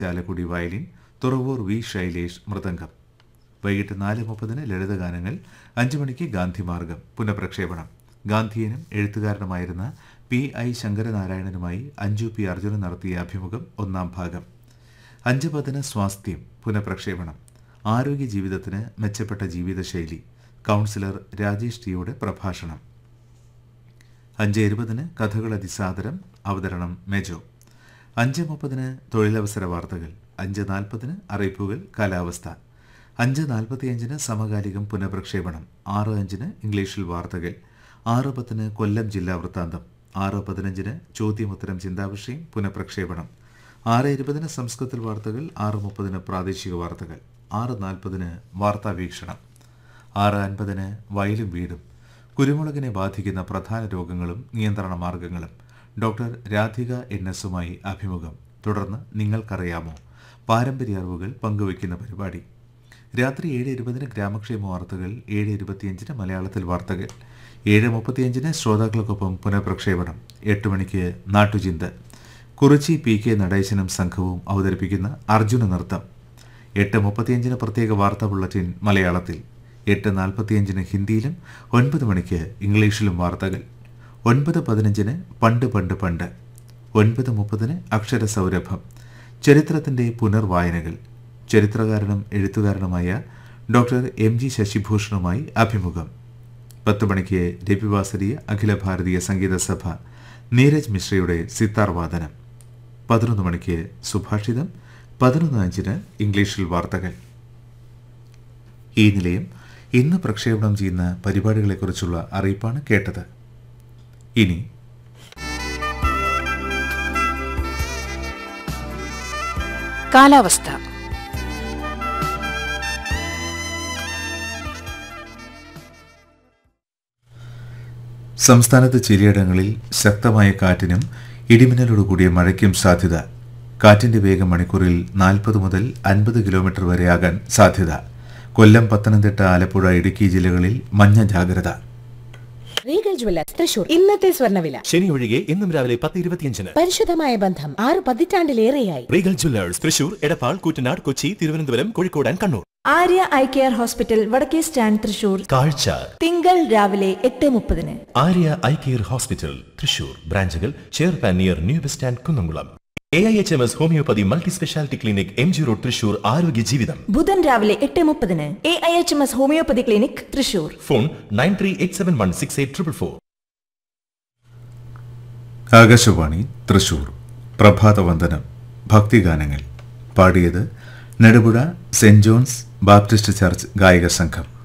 Chalakudy violin, Thuravoor V Shailesh mridangam. വൈകിട്ട് 4:30 ലളിതഗാനങ്ങൾ. 5 മണിക്ക് ഗാന്ധിമാർഗം പുനഃപ്രക്ഷേപണം. ഗാന്ധിയനും എഴുത്തുകാരനുമായിരുന്ന PI ശങ്കരനാരായണനുമായി അഞ്ജു P അർജുനൻ നടത്തിയ അഭിമുഖം 1-ാം ഭാഗം. 5:10 സ്വാസ്ഥ്യം പുനഃപ്രക്ഷേപണം. ആരോഗ്യ ജീവിതത്തിന് മെച്ചപ്പെട്ട ജീവിതശൈലി, കൗൺസിലർ രാജേഷ് ടിയുടെ പ്രഭാഷണം. 5:20 കഥകൾ അതിസാദരം, അവതരണം മെജോ. 5:30 തൊഴിലവസര വാർത്തകൾ. 5:40 അറിയിപ്പുകൾ, കാലാവസ്ഥ. 5:45 സമകാലികം പുനഃപ്രക്ഷേപണം. 6:05 ഇംഗ്ലീഷിൽ വാർത്തകൾ. 6:10 കൊല്ലം ജില്ലാ വൃത്താന്തം. 6:15 ചോദ്യമുത്തരം ചിന്താവിഷയം പുനഃപ്രക്ഷേപണം. 6:20 സംസ്കൃതത്തിൽ വാർത്തകൾ. 6:30 പ്രാദേശിക വാർത്തകൾ. 6:40 വാർത്താവീക്ഷണം. 6:50 വയലും വീടും. കുരുമുളകിനെ ബാധിക്കുന്ന പ്രധാന രോഗങ്ങളും നിയന്ത്രണ മാർഗങ്ങളും. ഡോക്ടർ രാധിക NS-മായി അഭിമുഖം. തുടർന്ന് നിങ്ങൾക്കറിയാമോ, പാരമ്പര്യ അറിവുകൾ പങ്കുവയ്ക്കുന്ന പരിപാടി. രാത്രി 7:20 ഗ്രാമക്ഷേമ വാർത്തകൾ. 7:25 മലയാളത്തിൽ വാർത്തകൾ. 7:35 ശ്രോതാക്കൾക്കൊപ്പം പുനഃപ്രക്ഷേപണം. 8 മണിക്ക് നാട്ടുചിന്ത. കുറിച്ചി PK നടേശനും സംഘവും അവതരിപ്പിക്കുന്ന അർജുന നൃത്തം. 8:35 പ്രത്യേക വാർത്താ ബുള്ളറ്റിൻ മലയാളത്തിൽ. 8:45 ഹിന്ദിയിലും. 9 മണിക്ക് ഇംഗ്ലീഷിലും വാർത്തകൾ. 9:15 പണ്ട് പണ്ട് പണ്ട്. 9:30 അക്ഷരസൗരഭം. ചരിത്രത്തിൻ്റെ പുനർവായനകൾ. ചരിത്രകാരനും എഴുത്തുകാരനുമായ ഡോക്ടർ MG ശശിഭൂഷണുമായി അഭിമുഖം. 10 മണിക്ക് രവിവാസരീയ അഖില ഭാരതീയ സംഗീത സഭ നീരജ് മിശ്രയുടെ സിത്താർ വാദനം. 11 മണിക്ക് സുഭാഷിതം. 11:05 ഇംഗ്ലീഷിൽ വാർത്തകൾ. ഈ നിലയം ഇന്ന് പ്രക്ഷേപണം ചെയ്യുന്ന പരിപാടികളെക്കുറിച്ചുള്ള അറിയിപ്പാണ് കേട്ടത്. ഇനി കാലാവസ്ഥ. സംസ്ഥാനത്ത് ചിലയിടങ്ങളിൽ ശക്തമായ കാറ്റിനും ഇടിമിന്നലോടുകൂടിയ മഴയ്ക്കും സാധ്യത. കാറ്റിന്റെ വേഗം മണിക്കൂറിൽ 40 മുതൽ 50 കിലോമീറ്റർ വരെയാകാൻ സാധ്യത. കൊല്ലം, പത്തനംതിട്ട, ആലപ്പുഴ, ഇടുക്കി ജില്ലകളിൽ മഞ്ഞ ജാഗ്രത. Regal Jewellers Thrissur. ഇന്നത്തെ സ്വർണ്ണവില ശനി ഒഴികെ എന്നും രാവിലെ 10:25. പരിശുദ്ധമായ ബന്ധം 6 പതിറ്റാണ്ടിലേറെയായി. Regal Jewellers Thrissur, Edappal, Koottanad, Kochi, Thiruvananthapuram, Kozhikode and Kannur. Arya eye care hospital, വടക്കേ സ്റ്റാൻഡ്, തൃശൂർ. കാഴ്ച തിങ്കൾ രാവിലെ 8:30. Arya eye care hospital Thrissur. ബ്രാഞ്ചുകൾ ചേർപ്പാൻ near new bus stand, Kunnamkulam. AIHMS homeopathy multi speciality clinic, MG road, Thrissur. ആരോഗ്യ ജീവിതം. ബുധൻ രാവിലെ 8:30. AIHMS homeopathy clinic, Thrissur. Phone 9387168444. Akashvani Thrissur. പ്രഭാതവന്ദനം, ഭക്തിഗാനങ്ങൾ. പാടിയത് Nedupuzha saint John's Baptist church ഗായക സംഘം.